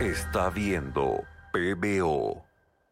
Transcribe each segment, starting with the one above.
está viendo PBO.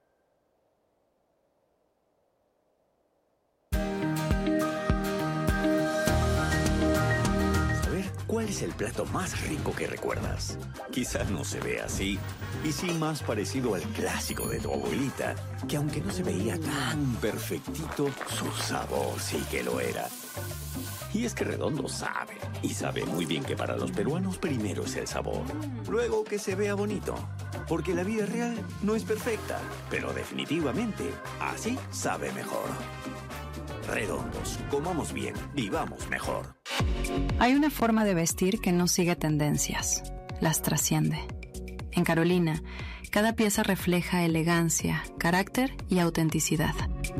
¿Cuál es el plato más rico que recuerdas? Quizás no se vea así, y sí más parecido al clásico de tu abuelita, que aunque no se veía tan perfectito, su sabor sí que lo era. Y es que Redondo sabe, y sabe muy bien que para los peruanos primero es el sabor, luego que se vea bonito, porque la vida real no es perfecta, pero definitivamente así sabe mejor. Redondos, comamos bien, vivamos mejor. Hay una forma de vestir que no sigue tendencias, las trasciende. En Carolina, cada pieza refleja elegancia, carácter y autenticidad.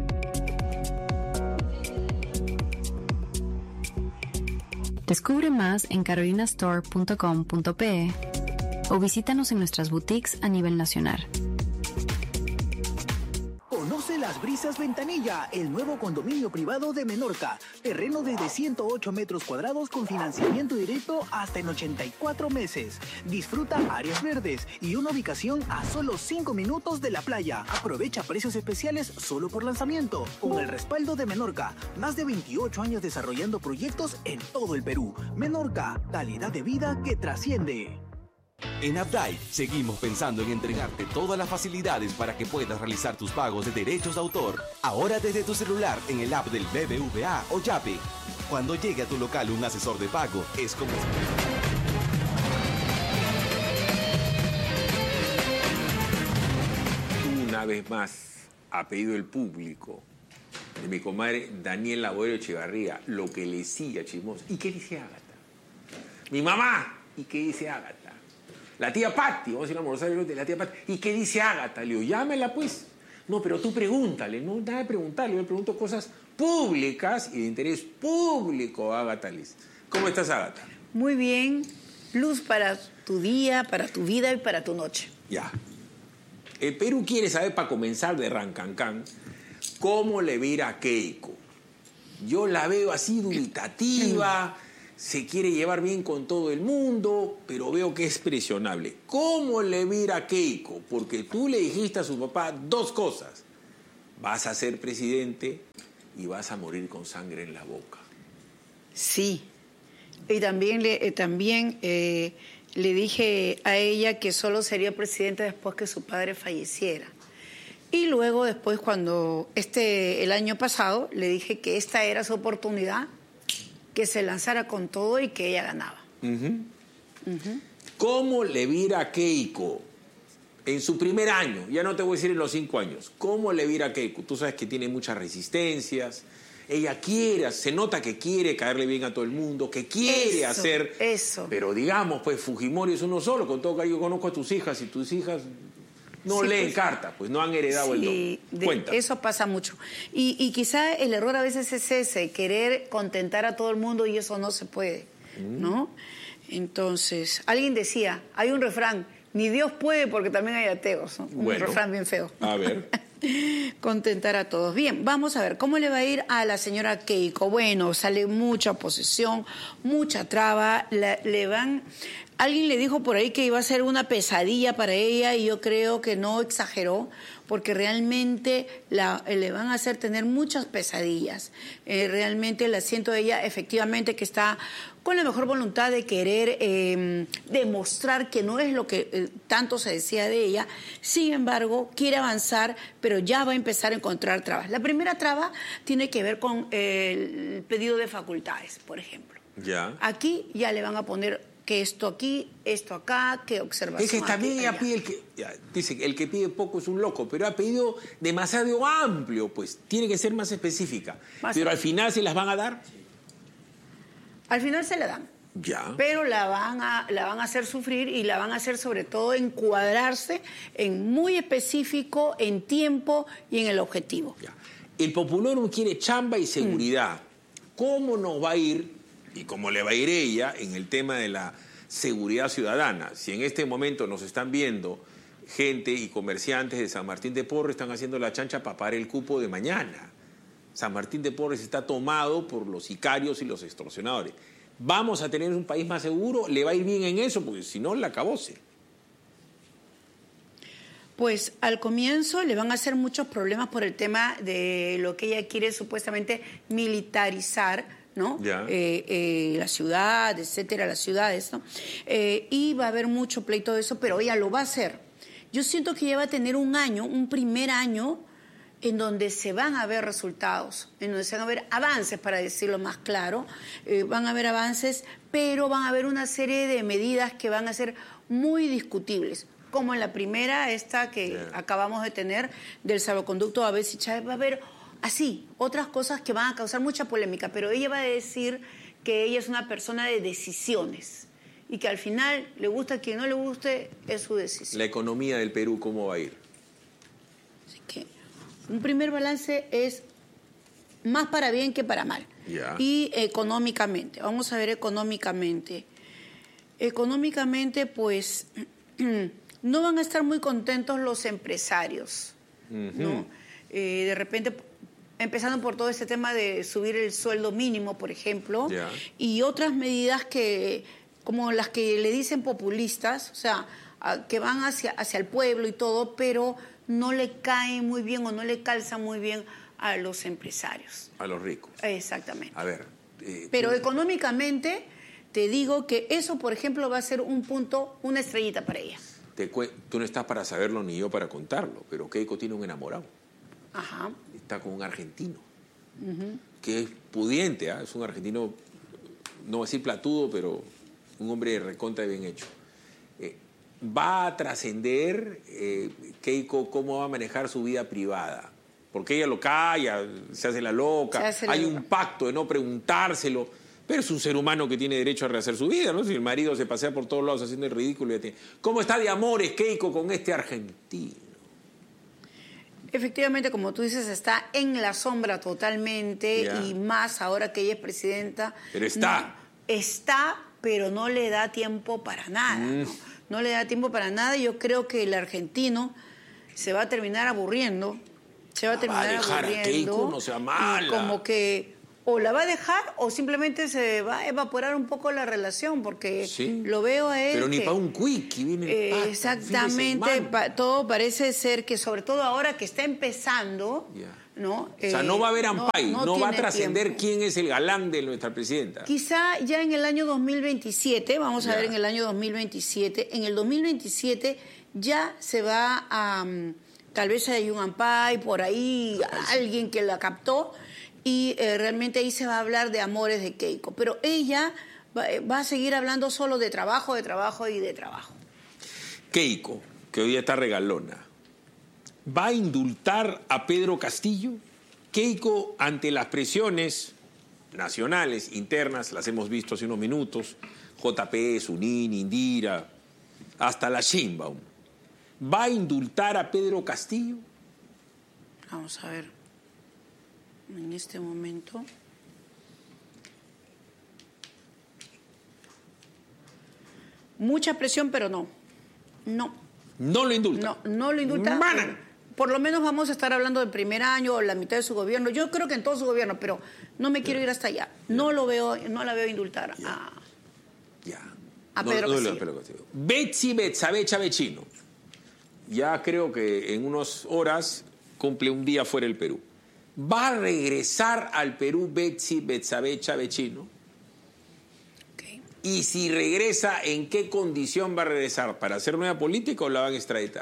Descubre más en carolinastore.com.pe o visítanos en nuestras boutiques a nivel nacional. Conoce Las Brisas Ventanilla, el nuevo condominio privado de Menorca. Terreno desde 108 metros cuadrados con financiamiento directo hasta en 84 meses. Disfruta áreas verdes y una ubicación a solo 5 minutos de la playa. Aprovecha precios especiales solo por lanzamiento. Con el respaldo de Menorca, más de 28 años desarrollando proyectos en todo el Perú. Menorca, calidad de vida que trasciende. En Updike seguimos pensando en entregarte todas las facilidades para que puedas realizar tus pagos de derechos de autor. Ahora desde tu celular en el app del BBVA o Yape. Cuando llegue a tu local un asesor de pago, es como... Una vez más, a pedido del público, de mi comadre Daniela Boero Echevarría, lo que le sigue a Chismoso. ¿Y qué dice Ágata? Mi mamá. ¿Y qué dice Ágata? La tía Patti, vamos a ir a almorzar la tía Patti. ¿Y qué dice Ágata? Le digo, llámela pues. No, pero tú pregúntale. No, nada de preguntarle. Yo le pregunto cosas públicas y de interés público, Ágata Liz. ¿Cómo estás, Ágata? Muy bien. Luz para tu día, para tu vida y para tu noche. Ya. El Perú quiere saber, para comenzar de Rancancán, cómo le va a ir a Keiko. Yo la veo así dubitativa... Se quiere llevar bien con todo el mundo, pero veo que es presionable. ¿Cómo le va a ir a Keiko? Porque tú le dijiste a su papá dos cosas. Vas a ser presidente y vas a morir con sangre en la boca. Sí. Y también le dije a ella que solo sería presidenta después que su padre falleciera. Y luego, después, cuando el año pasado, le dije que esta era su oportunidad, que se lanzara con todo y que ella ganaba. ¿Cómo le va a ir a Keiko en su primer año? Ya no te voy a decir en los 5 años. ¿Cómo le va a ir a Keiko? Tú sabes que tiene muchas resistencias. Ella quiere, se nota que quiere caerle bien a todo el mundo, que quiere hacer... Eso. Pero digamos, pues Fujimori es uno solo. Con todo que yo conozco a tus hijas y tus hijas... No leen pues, cartas, pues no han heredado el don. Cuenta. Eso pasa mucho. Y quizá el error a veces es ese, querer contentar a todo el mundo y eso no se puede, ¿no? Entonces, alguien decía, hay un refrán, ni Dios puede porque también hay ateos, ¿no? Un refrán bien feo. A ver. Contentar a todos. Bien, vamos a ver, ¿cómo le va a ir a la señora Keiko? Bueno, sale mucha oposición, mucha traba, Alguien le dijo por ahí que iba a ser una pesadilla para ella y yo creo que no exageró porque realmente le van a hacer tener muchas pesadillas. Realmente la siento de ella efectivamente que está con la mejor voluntad de querer demostrar que no es lo que tanto se decía de ella. Sin embargo, quiere avanzar, pero ya va a empezar a encontrar trabas. La primera traba tiene que ver con el pedido de facultades, por ejemplo. Ya. Aquí ya le van a poner que esto aquí, esto acá, que observación. Es que también ella pide dice que el que pide poco es un loco, pero ha pedido demasiado amplio, pues tiene que ser más específica. Pero al final se las van a dar. Al final se la dan. Ya. Pero la van a hacer sufrir y la van a hacer sobre todo encuadrarse en muy específico, en tiempo y en el objetivo. Ya. El Populorum quiere chamba y seguridad. ¿Cómo nos va a ir? Y cómo le va a ir ella en el tema de la seguridad ciudadana. Si en este momento nos están viendo gente y comerciantes de San Martín de Porres, están haciendo la chancha para pagar el cupo de mañana. San Martín de Porres está tomado por los sicarios y los extorsionadores. ¿Vamos a tener un país más seguro? ¿Le va a ir bien en eso? Porque si no, la acabose. Pues al comienzo le van a hacer muchos problemas por el tema de lo que ella quiere supuestamente militarizar, ¿no? La ciudad, etcétera, las ciudades, ¿no? Y va a haber mucho pleito de eso, pero ella lo va a hacer. Yo siento que ella va a tener un primer año, en donde se van a ver resultados, en donde se van a ver avances, para decirlo más claro. Van a haber avances, pero van a haber una serie de medidas que van a ser muy discutibles, como en la primera, esta que acabamos de tener, del salvoconducto a Betsy Chávez. Va a haber así otras cosas que van a causar mucha polémica, pero ella va a decir que ella es una persona de decisiones y que al final, le gusta a quien no le guste, es su decisión. La economía del Perú, ¿cómo va a ir? Así que un primer balance es más para bien que para mal. Y económicamente, vamos a ver económicamente. Económicamente, pues, no van a estar muy contentos los empresarios, ¿no? De repente, empezando por todo este tema de subir el sueldo mínimo, por ejemplo, y otras medidas como las que le dicen populistas, o sea, que van hacia el pueblo y todo, pero no le caen muy bien o no le calzan muy bien a los empresarios. A los ricos. Exactamente. A ver. Pero económicamente, te digo que eso, por ejemplo, va a ser un punto, una estrellita para ella. Tú no estás para saberlo ni yo para contarlo, pero Keiko tiene un enamorado. Ajá. Está con un argentino, que es pudiente, es un argentino, no voy a decir platudo, pero un hombre recontra y bien hecho. ¿Va a trascender, Keiko, cómo va a manejar su vida privada? Porque ella lo calla, se hace la loca, hay un pacto de no preguntárselo, pero es un ser humano que tiene derecho a rehacer su vida, ¿no? Si el marido se pasea por todos lados haciendo el ridículo, ¿cómo está de amores, Keiko, con este argentino? Efectivamente, como tú dices, está en la sombra totalmente, y más ahora que ella es presidenta. Pero está. No, está, pero no le da tiempo para nada, ¿no? No le da tiempo para nada. Yo creo que el argentino se va a terminar aburriendo. Va a dejar a Keiko, no sea mala. Y como que o la va a dejar o simplemente se va a evaporar un poco la relación, porque lo veo a él. Pero ni para un quickie viene el exactamente, todo parece ser que, sobre todo ahora que está empezando, ¿no? O sea, no va a haber ampay, no va a trascender quién es el galán de nuestra presidenta. Quizá ya en el año 2027, vamos a ver en el año 2027, en el 2027 ya se va a... tal vez hay un ampay, por ahí alguien que la captó, y realmente ahí se va a hablar de amores de Keiko. Pero ella va a seguir hablando solo de trabajo y de trabajo. Keiko, que hoy día está regalona, ¿va a indultar a Pedro Castillo? Keiko, ante las presiones nacionales, internas, las hemos visto hace unos minutos, JP, Sunín, Indira, hasta la Sheinbaum, ¿va a indultar a Pedro Castillo? Vamos a ver. En este momento. Mucha presión, pero no. No. ¿No lo indulta? No lo indulta. ¡Mana! Por lo menos vamos a estar hablando del primer año o la mitad de su gobierno. Yo creo que en todo su gobierno, pero no me quiero ir hasta allá. No la veo indultar a Pedro Castillo. Betsy Betsabe Chavechino. Ya creo que en unas horas cumple un día fuera del Perú. ¿Va a regresar al Perú Betsy Betsabe Chavechino? Y si regresa, ¿en qué condición va a regresar? ¿Para hacer nueva política o la van a extraditar?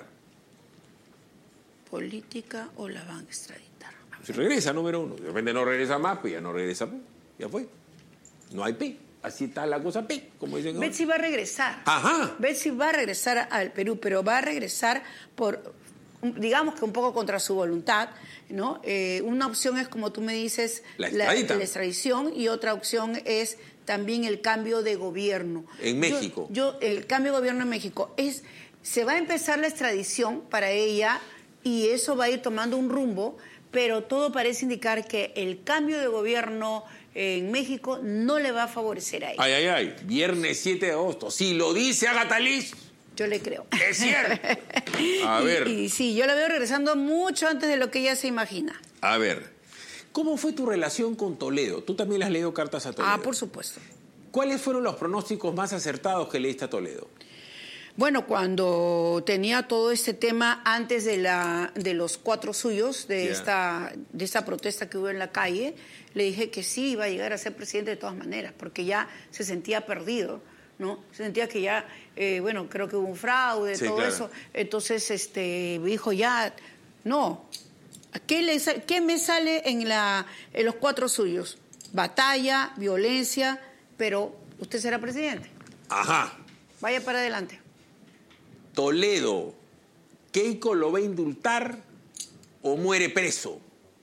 ¿Política o la van a extraditar? Si regresa, número uno. De repente no regresa más, pues ya no regresa, pues. Ya fue. No hay P. Así está la cosa P, como dicen ahora. Betsy va a regresar. Ajá. Betsy va a regresar al Perú, pero va a regresar por, digamos que un poco contra su voluntad, ¿no? Una opción es, como tú me dices, la extradición, y otra opción es también el cambio de gobierno. En México. El cambio de gobierno en México. Se va a empezar la extradición para ella y eso va a ir tomando un rumbo, pero todo parece indicar que el cambio de gobierno en México no le va a favorecer a ella. Viernes 7 de agosto. Si lo dice Agatha Liz, yo le creo. Es cierto. A ver. Y sí, yo la veo regresando mucho antes de lo que ella se imagina. A ver, ¿cómo fue tu relación con Toledo? Tú también le has leído cartas a Toledo. Por supuesto. ¿Cuáles fueron los pronósticos más acertados que leíste a Toledo? Bueno, cuando tenía todo este tema antes de los 4 suyos, de esta protesta que hubo en la calle, le dije que sí iba a llegar a ser presidente de todas maneras, porque ya se sentía perdido, ¿no? Se sentía que ya, bueno, creo que hubo un fraude, sí, todo claro. eso. Entonces, me dijo ya, no, ¿qué me sale en los 4 suyos? Batalla, violencia, pero usted será presidente. Ajá. Vaya para adelante. Toledo, ¿Keiko lo va a indultar o muere preso?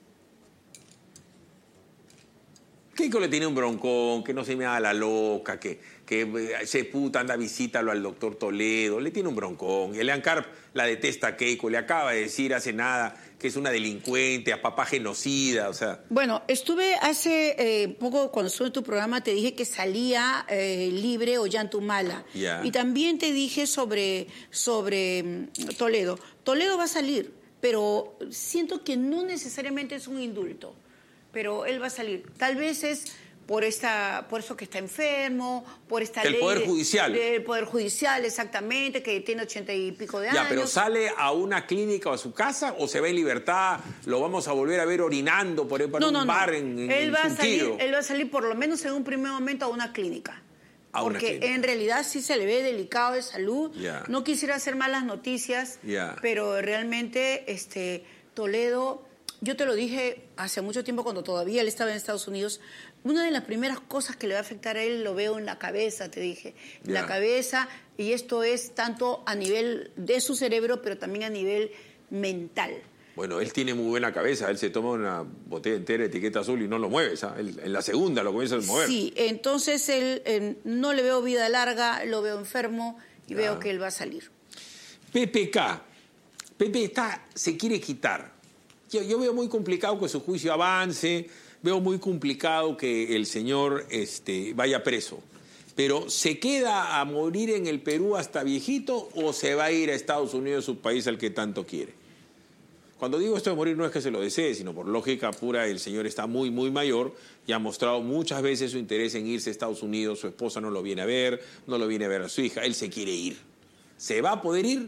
Keiko le tiene un broncón, que no se me haga la loca, que se puta, anda, visítalo al doctor Toledo, le tiene un broncón. Y Elian Carp la detesta a Keiko, le acaba de decir hace nada que es una delincuente, a papá genocida, o sea... Bueno, estuve hace poco, cuando estuve en tu programa, te dije que salía libre Ollanta Humala. Ya. Y también te dije sobre Toledo. Toledo va a salir, pero siento que no necesariamente es un indulto, pero él va a salir. Tal vez es por eso que está enfermo, por esta ley... El Poder Judicial. Del Poder Judicial, exactamente, que tiene 80 y pico de años. Ya, pero ¿sale a una clínica o a su casa o se va en libertad? ¿Lo vamos a volver a ver orinando por ahí para un bar en él va Surquillo? Él va a salir por lo menos en un primer momento a una clínica. A una porque clínica. en realidad sí se le ve delicado de salud. Ya. No quisiera hacer malas noticias, Ya. pero realmente Toledo, yo te lo dije hace mucho tiempo cuando todavía él estaba en Estados Unidos, una de las primeras cosas que le va a afectar a él lo veo en la cabeza, te dije, en Ya. la cabeza, y esto es tanto a nivel de su cerebro, pero también a nivel mental. Bueno, él tiene muy buena cabeza, él se toma una botella entera de etiqueta azul y no lo mueve, ¿sabes? En la segunda lo comienza a mover. Sí, entonces él no le veo vida larga, lo veo enfermo y veo que él va a salir. PPK. Pepe se quiere quitar. Yo veo muy complicado que su juicio avance, veo muy complicado que el señor vaya preso. Pero ¿se queda a morir en el Perú hasta viejito o se va a ir a Estados Unidos, su país al que tanto quiere? Cuando digo esto de morir no es que se lo desee, sino por lógica pura, el señor está muy, muy mayor y ha mostrado muchas veces su interés en irse a Estados Unidos. Su esposa no lo viene a ver, no lo viene a ver a su hija. Él se quiere ir. ¿Se va a poder ir?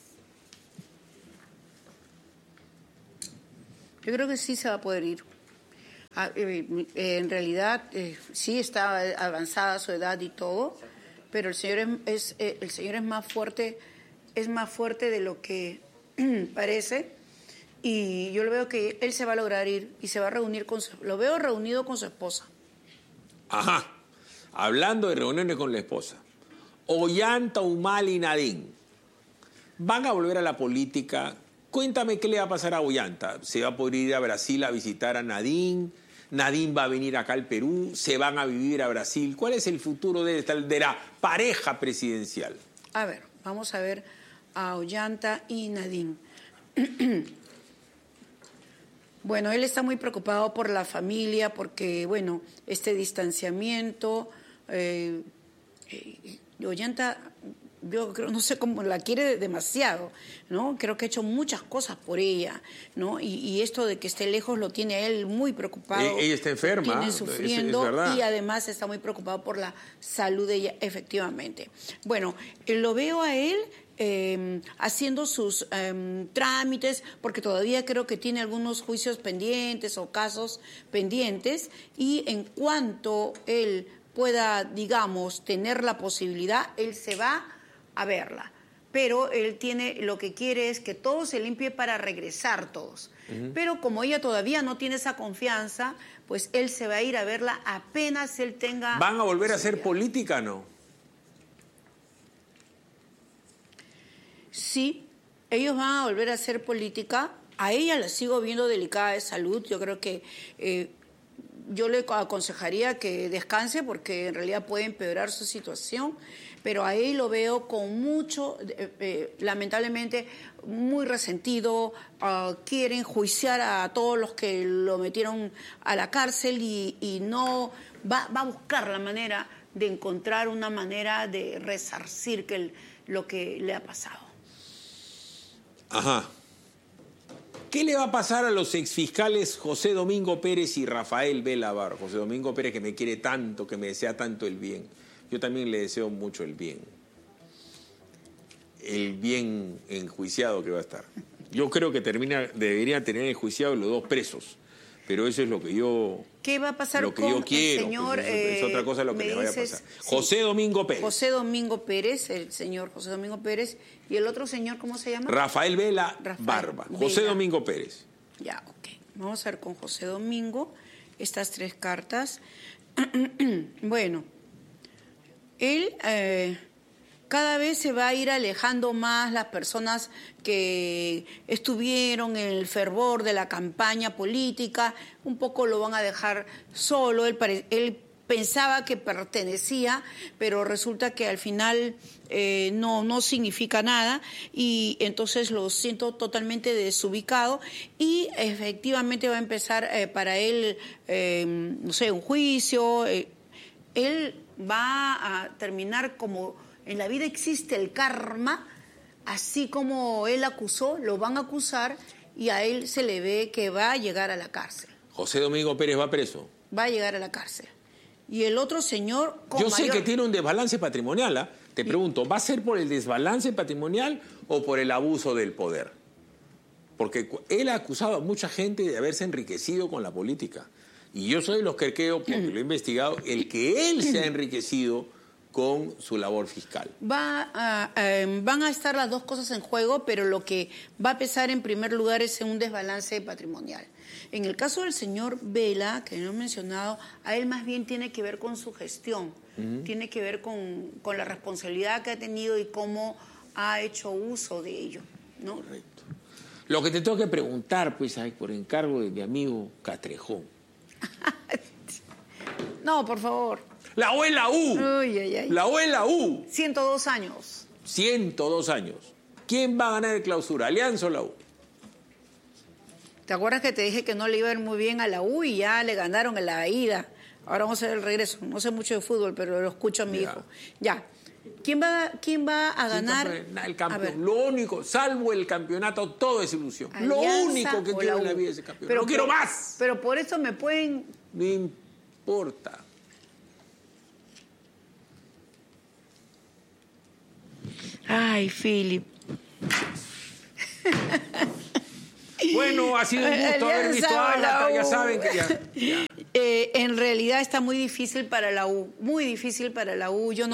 Yo creo que sí se va a poder ir. En realidad sí está avanzada su edad y todo, pero el señor es más fuerte de lo que parece. Y yo lo veo que él se va a lograr ir y se va a reunir lo veo reunido con su esposa. Ajá. Hablando de reuniones con la esposa. Ollanta Humala y Nadine van a volver a la política. Cuéntame qué le va a pasar a Ollanta. ¿Se va a poder ir a Brasil a visitar a Nadine? ¿Nadine va a venir acá al Perú? ¿Se van a vivir a Brasil? ¿Cuál es el futuro de la pareja presidencial? A ver, vamos a ver a Ollanta y Nadine. Bueno, él está muy preocupado por la familia porque, bueno, este distanciamiento, Ollanta, yo creo, no sé cómo, la quiere demasiado, ¿no? Creo que ha hecho muchas cosas por ella, ¿no? Y esto de que esté lejos lo tiene a él muy preocupado. Ella está enferma, Lo tiene sufriendo, es verdad. y además está muy preocupado por la salud de ella, efectivamente. Bueno, lo veo a él haciendo sus trámites, porque todavía creo que tiene algunos juicios pendientes o casos pendientes, y en cuanto él pueda, digamos, tener la posibilidad, él se va a verla. Pero él lo que quiere es que todo se limpie para regresar todos. Pero como ella todavía no tiene esa confianza, pues él se va a ir a verla apenas él tenga... ¿Van a volver a hacer política, no? Sí, ellos van a volver a hacer política. A ella la sigo viendo delicada de salud. Yo creo que yo le aconsejaría que descanse porque en realidad puede empeorar su situación. Pero a él lo veo con mucho, lamentablemente, muy resentido. Quiere enjuiciar a todos los que lo metieron a la cárcel y no va a buscar la manera de encontrar una manera de resarcir lo que le ha pasado. Ajá. ¿Qué le va a pasar a los exfiscales José Domingo Pérez y Rafael Velavar? José Domingo Pérez, que me quiere tanto, que me desea tanto el bien. Yo también le deseo mucho el bien. el bien enjuiciado que va a estar. Yo creo que deberían tener enjuiciados los dos presos, pero eso es lo que yo... ¿Qué va a pasar lo que con yo quiero, el señor? Pues es otra cosa lo que le vaya a pasar. Sí. José Domingo Pérez. José Domingo Pérez, el señor José Domingo Pérez. ¿Y el otro señor cómo se llama? Rafael Vela Rafael Barba. Vela. José Domingo Pérez. Ya, ok. Vamos a ver con José Domingo estas 3 cartas. Bueno, él cada vez se va a ir alejando más las personas que estuvieron en el fervor de la campaña política, un poco lo van a dejar solo, él pensaba que pertenecía, pero resulta que al final no significa nada y entonces lo siento totalmente desubicado y efectivamente va a empezar para él, no sé, un juicio, él va a terminar como en la vida existe el karma, así como él acusó, lo van a acusar y a él se le ve que va a llegar a la cárcel. José Domingo Pérez va preso. Va a llegar a la cárcel. Y el otro señor... Yo sé que tiene un desbalance patrimonial, ¿ah? Te pregunto, ¿va a ser por el desbalance patrimonial o por el abuso del poder? Porque él ha acusado a mucha gente de haberse enriquecido con la política. Y yo soy de los que creo, porque lo he investigado, el que él se ha enriquecido con su labor fiscal. Van a estar las dos cosas en juego, pero lo que va a pesar en primer lugar es un desbalance patrimonial. En el caso del señor Vela, que no he mencionado, a él más bien tiene que ver con su gestión, tiene que ver con la responsabilidad que ha tenido y cómo ha hecho uso de ello, ¿no? Correcto. Lo que te tengo que preguntar, pues, por encargo de mi amigo Castrejón. No, por favor. La O en la U. Uy, ay, ay. La O en la U. 102 años. 102 años. ¿Quién va a ganar el clausura? ¿Alianza o la U? ¿Te acuerdas que te dije que no le iba a ir muy bien a la U y ya le ganaron en la ida? Ahora vamos a ver el regreso. No sé mucho de fútbol, pero lo escucho a mi hijo. Ya. ¿Quién va a ganar? El campeón. Lo único, salvo el campeonato, todo es ilusión. Alianza lo único que o quiero la en la U. vida es el campeón. Pero No quiero más. Pero por eso me pueden... No importa. Ay, Philip. Bueno, ha sido un gusto haber visto a Ágata. Ya saben que ya. En realidad está muy difícil para la U, muy difícil para la U. Yo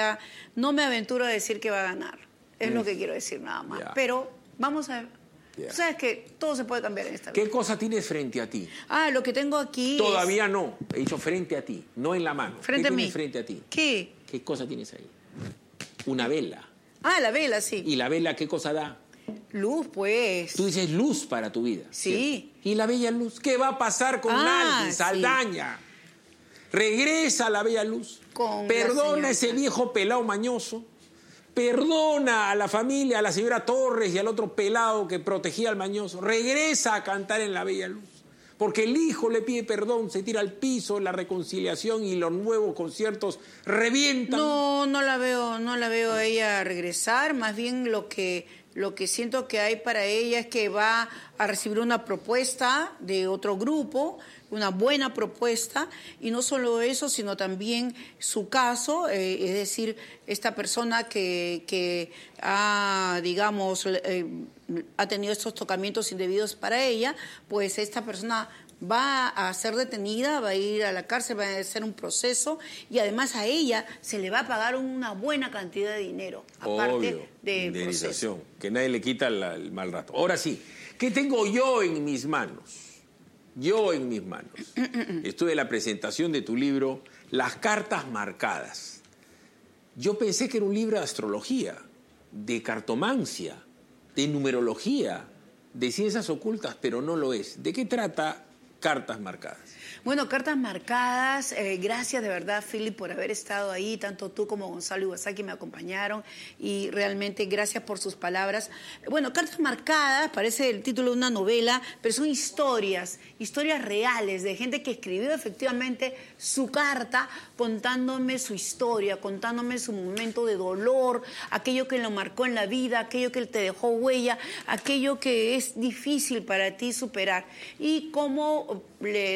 no me aventuro a decir que va a ganar. Es lo que quiero decir nada más. Ya. Pero vamos a ver. Tú sabes que todo se puede cambiar en esta vida. ¿Qué cosa tienes frente a ti? Lo que tengo aquí Todavía no. He dicho frente a ti, no en la mano. Frente a ¿Qué mí. tienes frente a ti? ¿Qué? ¿Qué cosa tienes ahí? Una vela. La vela, sí. ¿Y la vela qué cosa da? Luz, pues. Tú dices luz para tu vida. Sí. ¿Cierto? ¿Y la bella luz? ¿Qué va a pasar con Naldi, sí. Saldaña? Regresa la bella luz. Con Perdona la a ese viejo pelado mañoso. Perdona a la familia, a la señora Torres y al otro pelado que protegía al mañoso. Regresa a cantar en la bella luz. Porque el hijo le pide perdón, se tira al piso, la reconciliación y los nuevos conciertos revientan. No la veo a ella regresar. Más bien lo que siento que hay para ella es que va a recibir una propuesta de otro grupo, una buena propuesta, y no solo eso, sino también su caso, es decir, esta persona que ha, digamos, ha tenido estos tocamientos indebidos para ella, pues esta persona va a ser detenida, va a ir a la cárcel, va a hacer un proceso y además a ella se le va a pagar una buena cantidad de dinero, aparte Obvio, del proceso. indemnización, que nadie le quita el mal rato. Ahora sí, ¿qué tengo yo en mis manos? Yo en mis manos. Estuve en la presentación de tu libro, Las cartas marcadas. Yo pensé que era un libro de astrología, de cartomancia, de numerología, de ciencias ocultas, pero no lo es. ¿De qué trata Cartas Marcadas? Bueno, Cartas Marcadas, gracias de verdad, Philip, por haber estado ahí, tanto tú como Gonzalo Iwasaki me acompañaron y realmente gracias por sus palabras. Bueno, Cartas Marcadas parece el título de una novela, pero son historias reales de gente que escribió efectivamente su carta contándome su historia, contándome su momento de dolor, aquello que lo marcó en la vida, aquello que te dejó huella, aquello que es difícil para ti superar y cómo le doy una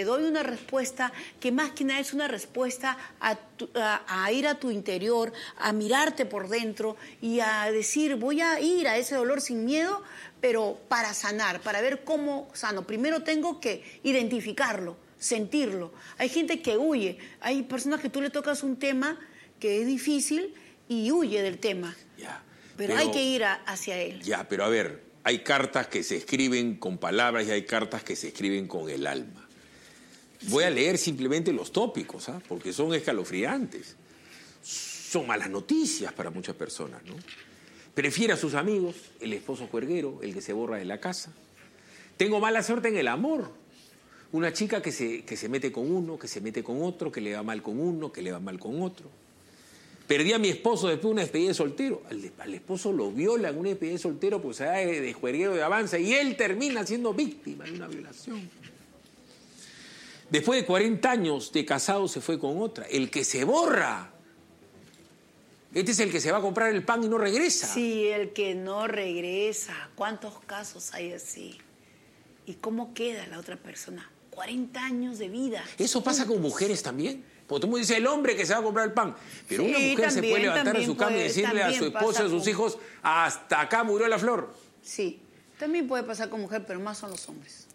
respuesta que más que nada es una respuesta a ir a tu interior, a mirarte por dentro y a decir, voy a ir a ese dolor sin miedo, pero para sanar, para ver cómo sano. Primero tengo que identificarlo, sentirlo. Hay gente que huye, hay personas que tú le tocas un tema que es difícil y huye del tema. Ya, pero hay que ir hacia él. Ya, pero a ver, hay cartas que se escriben con palabras y hay cartas que se escriben con el alma. Voy a leer simplemente los tópicos, ¿ah? Porque son escalofriantes. Son malas noticias para muchas personas, ¿no? Prefiere a sus amigos, el esposo juerguero, el que se borra de la casa. Tengo mala suerte en el amor. Una chica que se mete con uno, que se mete con otro, que le va mal con uno, que le va mal con otro. Perdí a mi esposo después de una despedida de soltero. Al esposo lo viola en una despedida de soltero porque se da de juerguero de avanza y él termina siendo víctima de una violación. Después de 40 años de casado se fue con otra. El que se borra. Este es el que se va a comprar el pan y no regresa. Sí, el que no regresa. ¿Cuántos casos hay así? ¿Y cómo queda la otra persona? 40 años de vida. ¿Eso pasa con mujeres también? Porque tú me dices el hombre que se va a comprar el pan. Pero sí, una mujer se puede levantar de su cama y decirle a su esposo y a sus hijos, hasta acá murió la flor. Sí, también puede pasar con mujer, pero más son los hombres.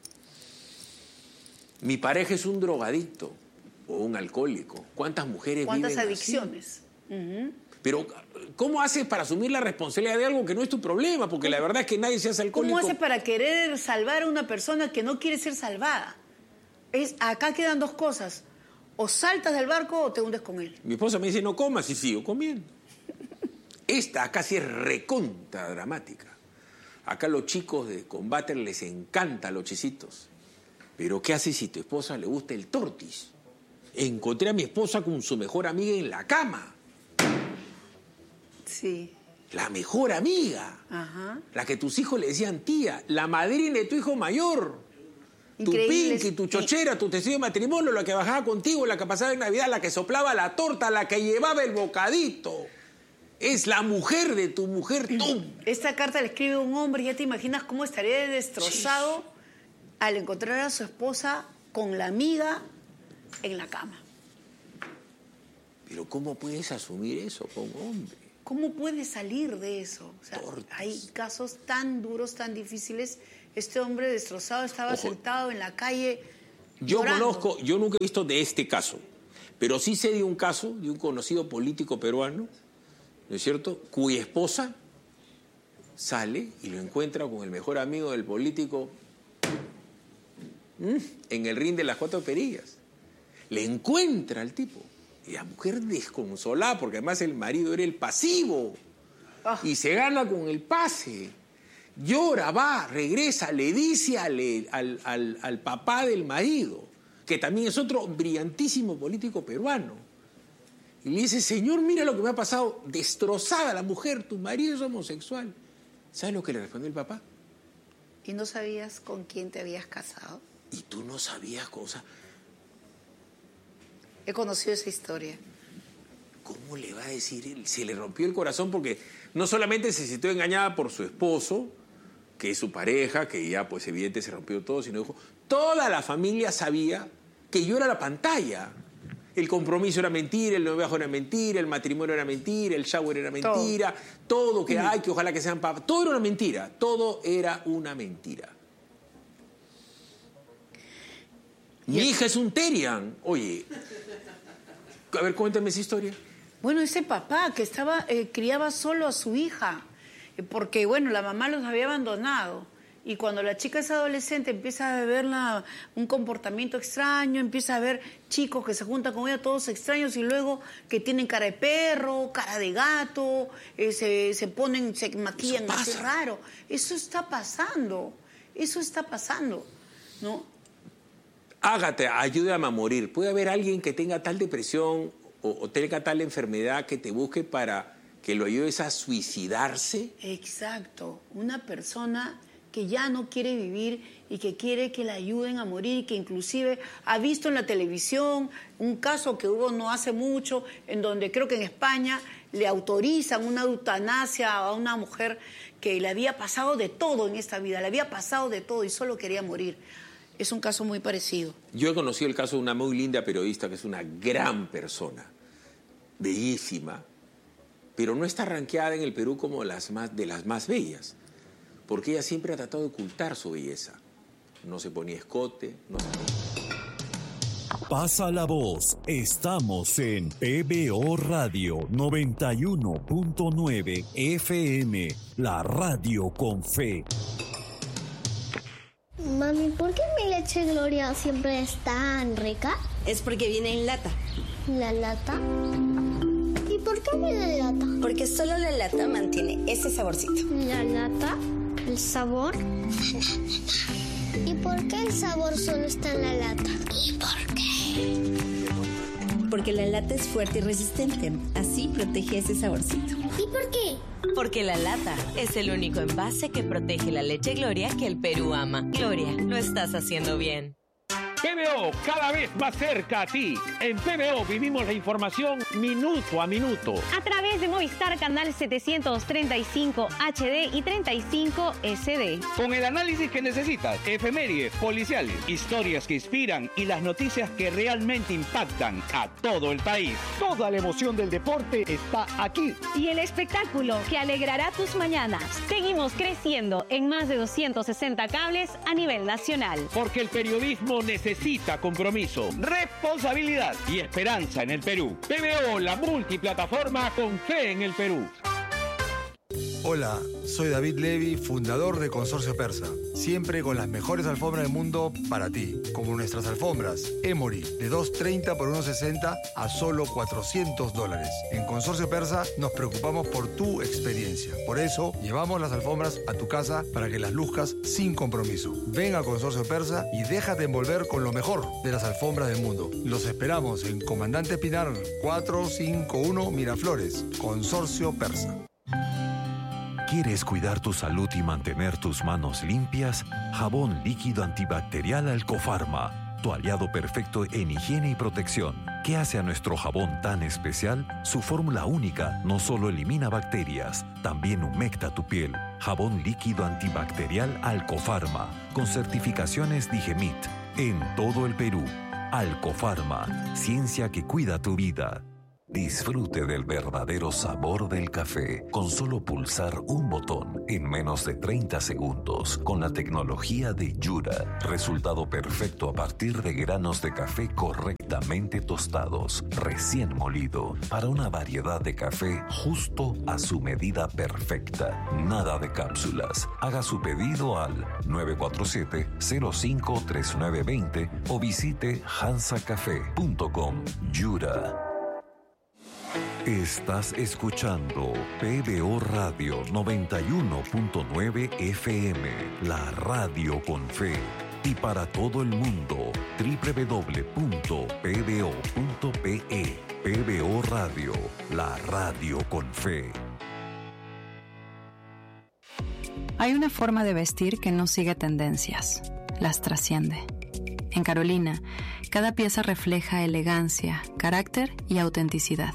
Mi pareja es un drogadicto o un alcohólico. ¿Cuántas mujeres viven así? ¿Cuántas adicciones? Pero, ¿cómo haces para asumir la responsabilidad de algo que no es tu problema? Porque la verdad es que nadie se hace alcohólico. ¿Cómo haces para querer salvar a una persona que no quiere ser salvada? Acá quedan dos cosas. O saltas del barco o te hundes con él. Mi esposa me dice, no comas, y sigo comiendo. Esta acá sí es recontra dramática. Acá los chicos de combate les encanta los chisitos. Pero ¿qué haces si tu esposa le gusta el tortis? Encontré a mi esposa con su mejor amiga en la cama. Sí. La mejor amiga. Ajá. La que tus hijos le decían tía. La madrina de tu hijo mayor. Increíble. Tu pinky, tu chochera, tu testigo de matrimonio, la que bajaba contigo, la que pasaba en Navidad, la que soplaba la torta, la que llevaba el bocadito. Es la mujer de tu mujer, tú. Esta carta la escribe un hombre, ya te imaginas cómo estaría destrozado al encontrar a su esposa con la amiga en la cama. Pero ¿cómo puedes asumir eso como hombre? ¿Cómo puedes salir de eso? O sea, hay casos tan duros, tan difíciles. Este hombre destrozado estaba sentado en la calle llorando. Yo nunca he visto de este caso, pero sí sé de un caso de un conocido político peruano, ¿no es cierto?, cuya esposa sale y lo encuentra con el mejor amigo del político en el ring de las 4 perillas. Le encuentra al tipo. Y la mujer desconsolada, porque además el marido era el pasivo. Y se gana con el pase. Llora, va, regresa, le dice al papá del marido, que también es otro brillantísimo político peruano. Y le dice, señor, mira lo que me ha pasado. Destrozada la mujer, tu marido es homosexual. ¿Sabes lo que le respondió el papá? ¿Y no sabías con quién te habías casado? Y tú no sabías cosas. He conocido esa historia. ¿Cómo le va a decir? Se le rompió el corazón porque no solamente se sintió engañada por su esposo, que es su pareja, que ya pues evidente se rompió todo, sino dijo, toda la familia sabía que yo era la pantalla. El compromiso era mentira, el noviazgo era mentira, el matrimonio era mentira, el shower era mentira, todo que hay, que ojalá que sean papás, todo era una mentira, todo era una mentira. Mi hija es un Terian. Oye, a ver, cuéntame esa historia. Bueno, ese papá que criaba solo a su hija, porque, bueno, la mamá los había abandonado. Y cuando la chica es adolescente empieza a ver un comportamiento extraño, empieza a ver chicos que se juntan con ella, todos extraños, y luego que tienen cara de perro, cara de gato, se maquillan así raro. Eso está pasando, ¿no? Ágata, ayúdame a morir. ¿Puede haber alguien que tenga tal depresión o tenga tal enfermedad que te busque para que lo ayudes a suicidarse? Exacto. Una persona que ya no quiere vivir y que quiere que la ayuden a morir y que inclusive ha visto en la televisión un caso que hubo no hace mucho en donde creo que en España le autorizan una eutanasia a una mujer que le había pasado de todo en esta vida, le había pasado de todo y solo quería morir. es un caso muy parecido. Yo he conocido el caso de una muy linda periodista que es una gran persona, bellísima, pero no está rankeada en el Perú como de las más bellas, porque ella siempre ha tratado de ocultar su belleza. No se ponía escote, no se ponía... Pasa la voz, estamos en PBO Radio 91.9 FM, la radio con fe. Mami, ¿por qué mi leche Gloria siempre es tan rica? Es porque viene en lata. ¿La lata? ¿Y por qué viene en lata? Porque solo la lata mantiene ese saborcito. ¿La lata? ¿El sabor? ¿Y por qué el sabor solo está en la lata? ¿Y por qué? Porque la lata es fuerte y resistente. Así protege ese saborcito. ¿Y por qué? Porque la lata es el único envase que protege la leche Gloria que el Perú ama. Gloria, lo estás haciendo bien. PBO, cada vez más cerca a ti. En PBO vivimos la información minuto a minuto. A través de Movistar Canal 735 HD y 35 SD. Con el análisis que necesitas, efemérides, policiales, historias que inspiran y las noticias que realmente impactan a todo el país. Toda la emoción del deporte está aquí. Y el espectáculo que alegrará tus mañanas. Seguimos creciendo en más de 260 cables a nivel nacional. Porque el periodismo necesita compromiso, responsabilidad y esperanza en el Perú. PBO, la multiplataforma con fe en el Perú. Hola, soy David Levy, fundador de Consorcio Persa. Siempre con las mejores alfombras del mundo para ti, como nuestras alfombras Emory de $230 por $160 a solo $400. En Consorcio Persa nos preocupamos por tu experiencia. Por eso llevamos las alfombras a tu casa para que las luzcas sin compromiso. Ven a Consorcio Persa y déjate envolver con lo mejor de las alfombras del mundo. Los esperamos en Comandante Pinar 451 Miraflores. Consorcio Persa. ¿Quieres cuidar tu salud y mantener tus manos limpias? Jabón líquido antibacterial Alcofarma, tu aliado perfecto en higiene y protección. ¿Qué hace a nuestro jabón tan especial? Su fórmula única no solo elimina bacterias, también humecta tu piel. Jabón líquido antibacterial Alcofarma, con certificaciones Digemit, en todo el Perú. Alcofarma, ciencia que cuida tu vida. Disfrute del verdadero sabor del café con solo pulsar un botón en menos de 30 segundos con la tecnología de Yura. Resultado perfecto a partir de granos de café correctamente tostados, recién molido, para una variedad de café justo a su medida perfecta. Nada de cápsulas. Haga su pedido al 947-053920 o visite hansacafé.com. Yura. Estás escuchando PBO Radio 91.9 FM, la radio con fe. Y para todo el mundo, www.pbo.pe. PBO Radio, la radio con fe. Hay una forma de vestir que no sigue tendencias, las trasciende. En Carolina, cada pieza refleja elegancia, carácter y autenticidad.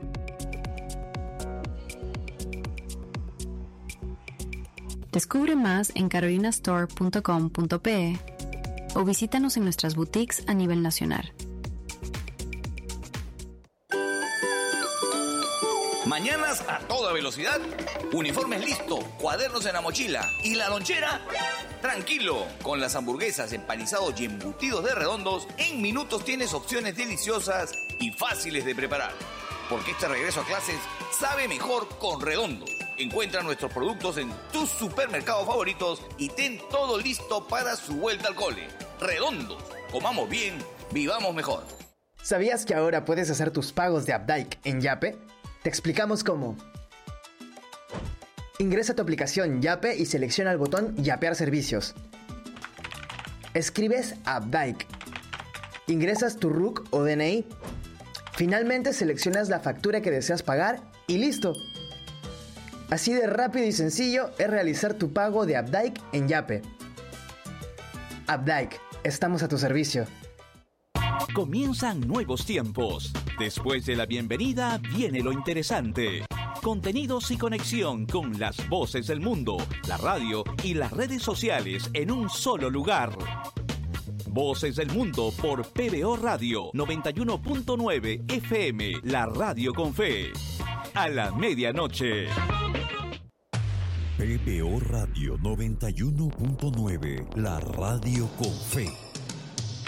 Descubre más en carolinastore.com.pe o visítanos en nuestras boutiques a nivel nacional. Mañanas a toda velocidad, uniformes listo, cuadernos en la mochila y la lonchera. Tranquilo, con las hamburguesas, empanizados y embutidos de Redondos, en minutos tienes opciones deliciosas y fáciles de preparar. Porque este regreso a clases sabe mejor con Redondos. Encuentra nuestros productos en tus supermercados favoritos y ten todo listo para su vuelta al cole. Redondos, comamos bien, vivamos mejor. ¿Sabías que ahora puedes hacer tus pagos de Updike en Yape? Te explicamos cómo. Ingresa a tu aplicación Yape y selecciona el botón Yapear servicios. Escribes Updike. Ingresas tu RUC o DNI. Finalmente seleccionas la factura que deseas pagar y ¡listo! Así de rápido y sencillo es realizar tu pago de Updike en Yape. Updike, estamos a tu servicio. Comienzan nuevos tiempos. Después de la bienvenida viene lo interesante. Contenidos y conexión con las voces del mundo, la radio y las redes sociales en un solo lugar. voces del mundo por PBO Radio 91.9 FM, la radio con fe. A la medianoche. PBO Radio 91.9, la radio con fe.